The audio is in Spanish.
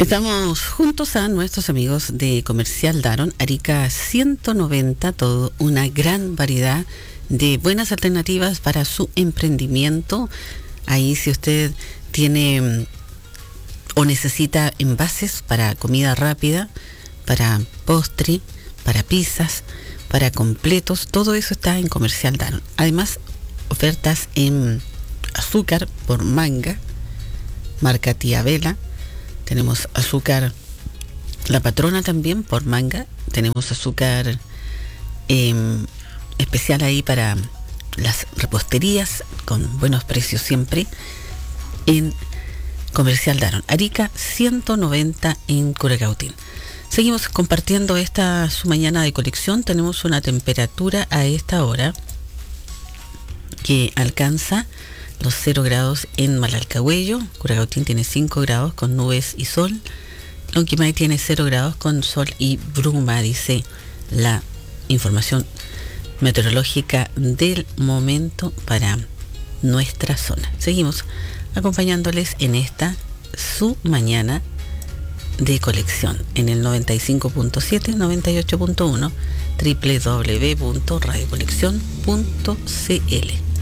Estamos juntos a nuestros amigos de Comercial Daron, Arica 190, todo una gran variedad de buenas alternativas para su emprendimiento. Ahí si usted tiene o necesita envases para comida rápida, para postre, para pizzas, para completos, todo eso está en Comercial Daron. Además, ofertas en azúcar por manga, marca Tía Vela. Tenemos azúcar La Patrona también por manga. Tenemos azúcar especial ahí para las reposterías con buenos precios siempre en Comercial Daron. Arica 190 en Curacautín. Seguimos compartiendo esta su mañana de colección. Tenemos una temperatura a esta hora que alcanza los 0 grados en Malalcahuello. Curacautín tiene 5 grados con nubes y sol. Lonquimay tiene 0 grados con sol y bruma, dice la información meteorológica del momento para nuestra zona. Seguimos acompañándoles en esta su mañana de colección en el 95.7, 98.1, www.radiocolección.cl.